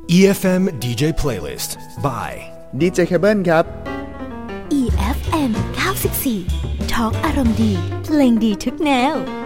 EFM DJ Playlist by DJ Cable ครับ EFM 94 ทอล์กอารมณ์ดีเพลงดีทุกแนว